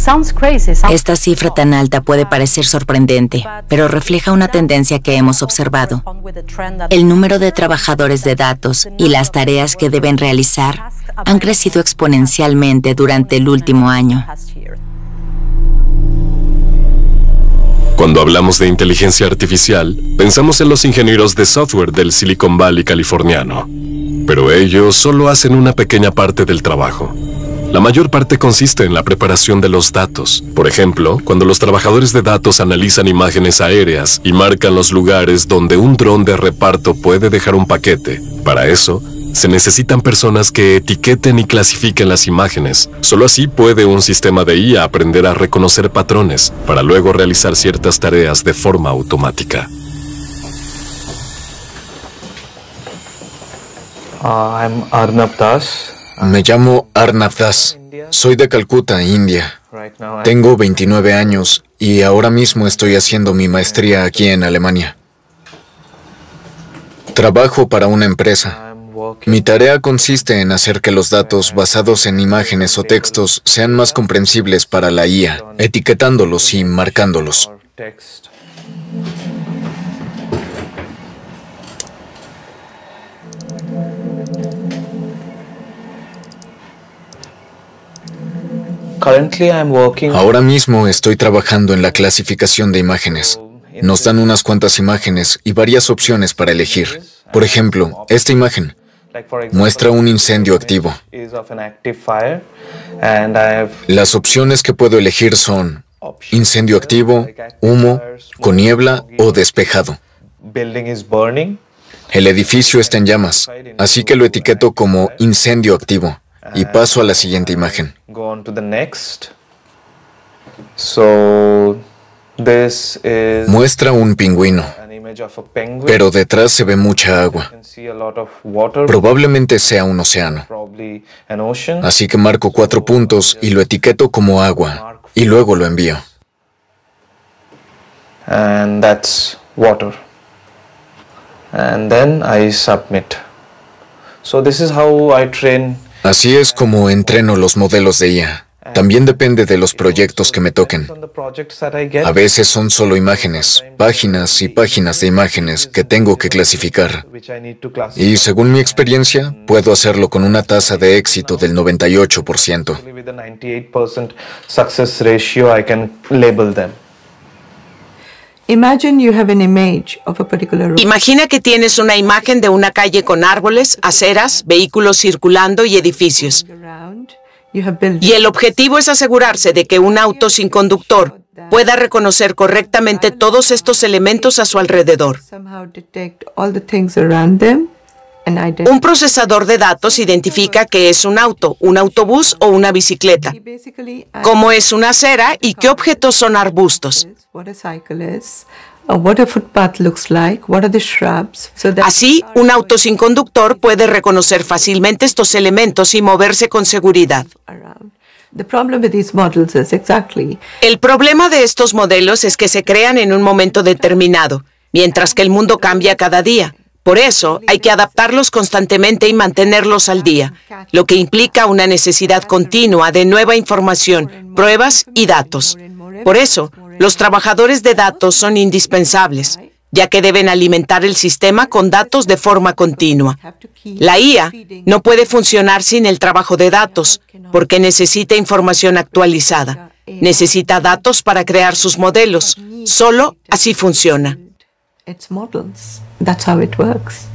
Esta cifra tan alta puede parecer sorprendente, pero refleja una tendencia que hemos observado. El número de trabajadores de datos y las tareas que deben realizar han crecido exponencialmente durante el último año. Cuando hablamos de inteligencia artificial, pensamos en los ingenieros de software del Silicon Valley californiano. Pero ellos solo hacen una pequeña parte del trabajo. La mayor parte consiste en la preparación de los datos. Por ejemplo, cuando los trabajadores de datos analizan imágenes aéreas y marcan los lugares donde un dron de reparto puede dejar un paquete. Para eso, se necesitan personas que etiqueten y clasifiquen las imágenes. Solo así puede un sistema de IA aprender a reconocer patrones para luego realizar ciertas tareas de forma automática. I'm Arnab Das. Me llamo Arnab Das. Soy de Calcuta, India. Tengo 29 años y ahora mismo estoy haciendo mi maestría aquí en Alemania. Trabajo para una empresa. Mi tarea consiste en hacer que los datos basados en imágenes o textos sean más comprensibles para la IA, etiquetándolos y marcándolos. Ahora mismo estoy trabajando en la clasificación de imágenes. Nos dan unas cuantas imágenes y varias opciones para elegir. Por ejemplo, esta imagen muestra un incendio activo. Las opciones que puedo elegir son incendio activo, humo, con niebla o despejado. El edificio está en llamas, así que lo etiqueto como incendio activo y paso a la siguiente imagen. Muestra un pingüino, pero detrás se ve mucha agua. Probablemente sea un océano. Así que marco 4 puntos y lo etiqueto como agua, y luego lo envío. And that's water. And then I submit. So this is how I train. Así es como entreno los modelos de IA. También depende de los proyectos que me toquen. A veces son solo imágenes, páginas y páginas de imágenes que tengo que clasificar. Y según mi experiencia, puedo hacerlo con una tasa de éxito del 98%. Imagina que tienes una imagen de una calle con árboles, aceras, vehículos circulando y edificios. Y el objetivo es asegurarse de que un auto sin conductor pueda reconocer correctamente todos estos elementos a su alrededor. Un procesador de datos identifica qué es un auto, un autobús o una bicicleta, cómo es una acera y qué objetos son arbustos. Así, un auto sin conductor puede reconocer fácilmente estos elementos y moverse con seguridad. El problema de estos modelos es que se crean en un momento determinado, mientras que el mundo cambia cada día. Por eso, hay que adaptarlos constantemente y mantenerlos al día, lo que implica una necesidad continua de nueva información, pruebas y datos. Por eso, los trabajadores de datos son indispensables, ya que deben alimentar el sistema con datos de forma continua. La IA no puede funcionar sin el trabajo de datos, porque necesita información actualizada. Necesita datos para crear sus modelos. Solo así funciona. That's how it works.